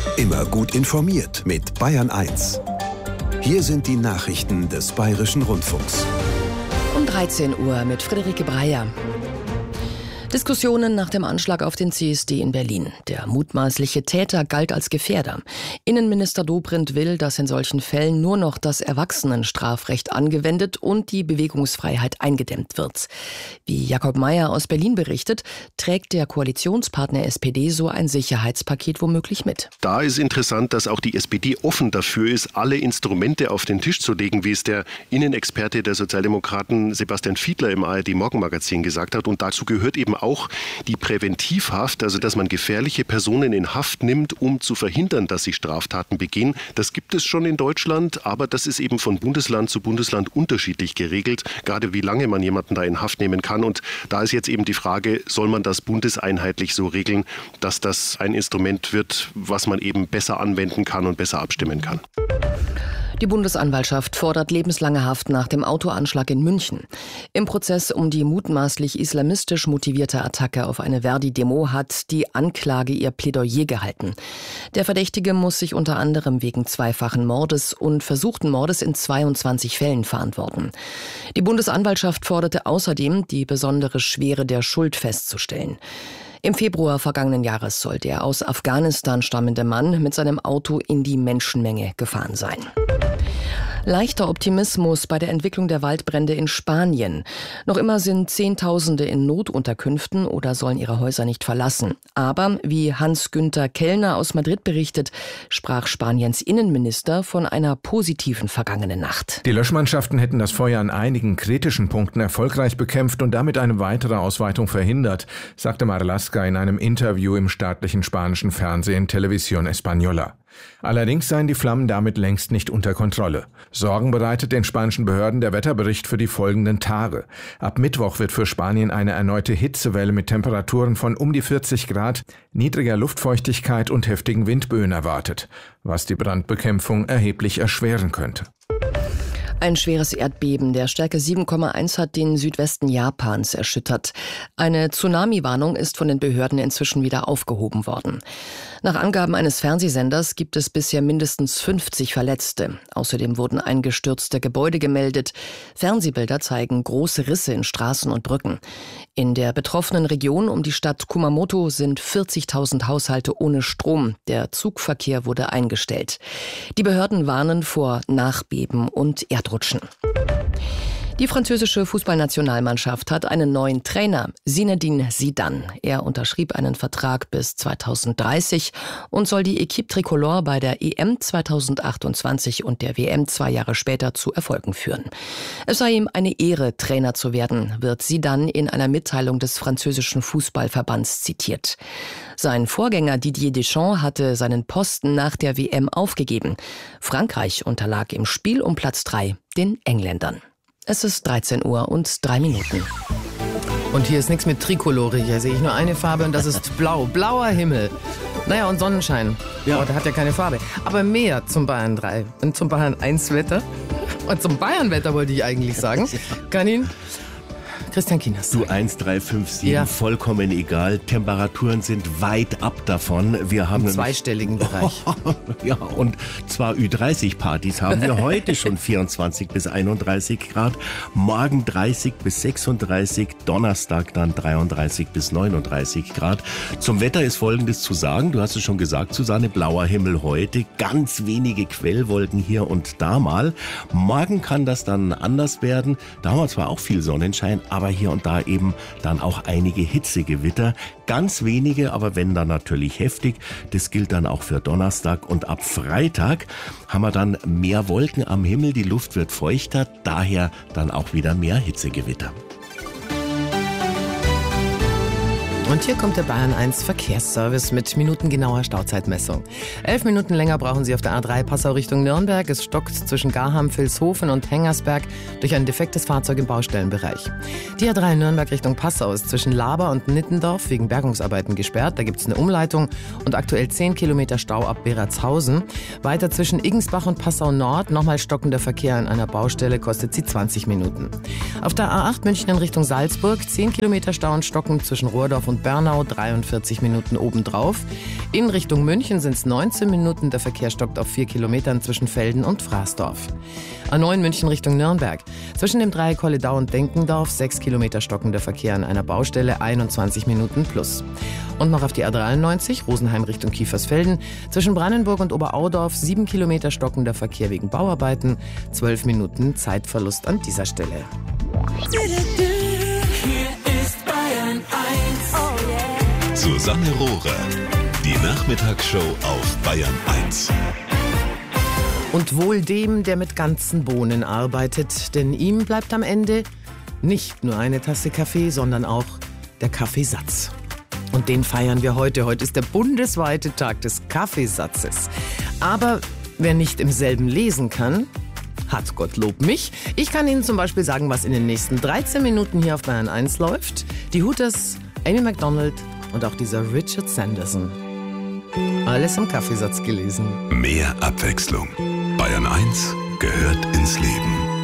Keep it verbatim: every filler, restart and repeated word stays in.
Immer gut informiert mit Bayern eins. Hier sind die Nachrichten des Bayerischen Rundfunks. Um dreizehn Uhr mit Friederike Breyer. Diskussionen nach dem Anschlag auf den C S D in Berlin. Der mutmaßliche Täter galt als Gefährder. Innenminister Dobrindt will, dass in solchen Fällen nur noch das Erwachsenenstrafrecht angewendet und die Bewegungsfreiheit eingedämmt wird. Wie Jakob Mayer aus Berlin berichtet, trägt der Koalitionspartner S P D so ein Sicherheitspaket womöglich mit. Da ist interessant, dass auch die S P D offen dafür ist, alle Instrumente auf den Tisch zu legen, wie es der Innenexperte der Sozialdemokraten Sebastian Fiedler im A R D-Morgenmagazin gesagt hat. Und dazu gehört eben auch die Präventivhaft, also dass man gefährliche Personen in Haft nimmt, um zu verhindern, dass sie Straftaten begehen. Das gibt es schon in Deutschland, aber das ist eben von Bundesland zu Bundesland unterschiedlich geregelt, gerade wie lange man jemanden da in Haft nehmen kann. Und da ist jetzt eben die Frage, soll man das bundeseinheitlich so regeln, dass das ein Instrument wird, was man eben besser anwenden kann und besser abstimmen kann. Die Bundesanwaltschaft fordert lebenslange Haft nach dem Autoanschlag in München. Im Prozess um die mutmaßlich islamistisch motivierte Attacke auf eine Verdi-Demo hat die Anklage ihr Plädoyer gehalten. Der Verdächtige muss sich unter anderem wegen zweifachen Mordes und versuchten Mordes in zweiundzwanzig Fällen verantworten. Die Bundesanwaltschaft forderte außerdem, die besondere Schwere der Schuld festzustellen. Im Februar vergangenen Jahres soll der aus Afghanistan stammende Mann mit seinem Auto in die Menschenmenge gefahren sein. Leichter Optimismus bei der Entwicklung der Waldbrände in Spanien. Noch immer sind Zehntausende in Notunterkünften oder sollen ihre Häuser nicht verlassen. Aber, wie Hans-Günther Kellner aus Madrid berichtet, sprach Spaniens Innenminister von einer positiven vergangenen Nacht. Die Löschmannschaften hätten das Feuer an einigen kritischen Punkten erfolgreich bekämpft und damit eine weitere Ausweitung verhindert, sagte Marlaska in einem Interview im staatlichen spanischen Fernsehen Televisión Española. Allerdings seien die Flammen damit längst nicht unter Kontrolle. Sorgen bereitet den spanischen Behörden der Wetterbericht für die folgenden Tage. Ab Mittwoch wird für Spanien eine erneute Hitzewelle mit Temperaturen von um die vierzig Grad, niedriger Luftfeuchtigkeit und heftigen Windböen erwartet, was die Brandbekämpfung erheblich erschweren könnte. Ein schweres Erdbeben der Stärke sieben Komma eins hat den Südwesten Japans erschüttert. Eine Tsunami-Warnung ist von den Behörden inzwischen wieder aufgehoben worden. Nach Angaben eines Fernsehsenders gibt es bisher mindestens fünfzig Verletzte. Außerdem wurden eingestürzte Gebäude gemeldet. Fernsehbilder zeigen große Risse in Straßen und Brücken. In der betroffenen Region um die Stadt Kumamoto sind vierzigtausend Haushalte ohne Strom. Der Zugverkehr wurde eingestellt. Die Behörden warnen vor Nachbeben und Erdrutschen. Die französische Fußballnationalmannschaft hat einen neuen Trainer, Zinedine Zidane. Er unterschrieb einen Vertrag bis zweitausenddreißig und soll die Équipe Tricolore bei der E M zweitausendachtundzwanzig und der W M zwei Jahre später zu Erfolgen führen. Es sei ihm eine Ehre, Trainer zu werden, wird Zidane in einer Mitteilung des französischen Fußballverbands zitiert. Sein Vorgänger Didier Deschamps hatte seinen Posten nach der W M aufgegeben. Frankreich unterlag im Spiel um Platz drei den Engländern. Es ist dreizehn Uhr und drei Minuten. Und hier ist nichts mit Tricolore. Hier sehe ich nur eine Farbe und das ist blau. Blauer Himmel. Naja, und Sonnenschein. Ja, oh, der hat ja keine Farbe. Aber mehr zum Bayern drei und zum Bayern eins Wetter. Und zum Bayern Wetter wollte ich eigentlich sagen. Kann ihn Christian Kieners. Du eins drei fünf sieben, ja. Vollkommen egal. Temperaturen sind weit ab davon. Wir haben im zweistelligen Bereich. Ja, und zwar Ü dreißig Partys haben wir heute schon vierundzwanzig bis einunddreißig Grad. Morgen dreißig bis sechsunddreißig, Donnerstag dann dreiunddreißig bis neununddreißig Grad. Zum Wetter ist Folgendes zu sagen. Du hast es schon gesagt, Susanne, blauer Himmel heute. Ganz wenige Quellwolken hier und da mal. Morgen kann das dann anders werden. Da haben wir zwar auch viel Sonnenschein, aber hier und da eben dann auch einige Hitzegewitter. Ganz wenige, aber wenn dann natürlich heftig. Das gilt dann auch für Donnerstag. Und ab Freitag haben wir dann mehr Wolken am Himmel. Die Luft wird feuchter, daher dann auch wieder mehr Hitzegewitter. Und hier kommt der Bayern eins Verkehrsservice mit minutengenauer Stauzeitmessung. Elf Minuten länger brauchen Sie auf der A drei Passau Richtung Nürnberg. Es stockt zwischen Garham, Vilshofen und Hengersberg durch ein defektes Fahrzeug im Baustellenbereich. Die A drei Nürnberg Richtung Passau ist zwischen Laber und Nittendorf wegen Bergungsarbeiten gesperrt. Da gibt es eine Umleitung und aktuell zehn Kilometer Stau ab Beratshausen. Weiter zwischen Igensbach und Passau Nord nochmal stockender Verkehr an einer Baustelle, kostet sie zwanzig Minuten. Auf der A acht München in Richtung Salzburg zehn Kilometer Stau und Stocken zwischen Rohrdorf und Bernau dreiundvierzig Minuten obendrauf. In Richtung München sind es neunzehn Minuten. Der Verkehr stockt auf vier Kilometern zwischen Velden und Fraßdorf. A neun München Richtung Nürnberg. Zwischen dem Dreieck Holledau und Denkendorf sechs Kilometer stockender Verkehr an einer Baustelle, einundzwanzig Minuten plus. Und noch auf die A dreiundneunzig, Rosenheim Richtung Kiefersfelden. Zwischen Brandenburg und Oberaudorf sieben Kilometer stockender Verkehr wegen Bauarbeiten, zwölf Minuten Zeitverlust an dieser Stelle. Hier ist Bayern eins. Oh yeah. Susanne Rohrer, die Nachmittagsshow auf Bayern eins. Und wohl dem, der mit ganzen Bohnen arbeitet, denn ihm bleibt am Ende nicht nur eine Tasse Kaffee, sondern auch der Kaffeesatz. Und den feiern wir heute. Heute ist der bundesweite Tag des Kaffeesatzes. Aber wer nicht im selben lesen kann, hat Gottlob mich. Ich kann Ihnen zum Beispiel sagen, was in den nächsten dreizehn Minuten hier auf Bayern eins läuft. Die Hooters, Amy Macdonald und auch dieser Richard Sanderson. Alles im Kaffeesatz gelesen. Mehr Abwechslung. Bayern eins gehört ins Leben.